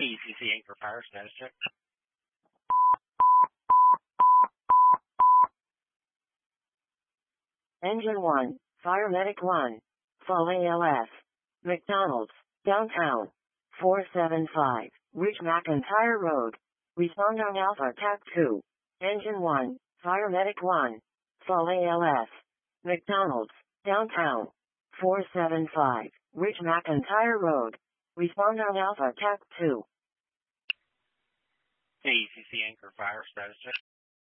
ACC Anchor Fire Status Check. Engine 1, Fire Medic 1, Fall ALS, McDonald's, Downtown, 475, reach McIntyre Road, respond on Alpha TAC 2, Engine 1, Fire Medic 1, Fall ALS, McDonald's, Downtown, 475, reach McIntyre Road, respond on Alpha TAC 2. ACC Anchor Fire Status Check.